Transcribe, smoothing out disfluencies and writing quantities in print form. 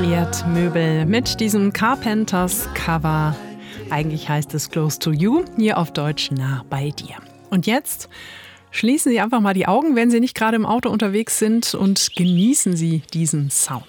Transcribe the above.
Juliette Möbel mit diesem Carpenters-Cover. Eigentlich heißt es Close to You, hier auf Deutsch nah bei dir. Und jetzt schließen Sie einfach mal die Augen, wenn Sie nicht gerade im Auto unterwegs sind, und genießen Sie diesen Sound.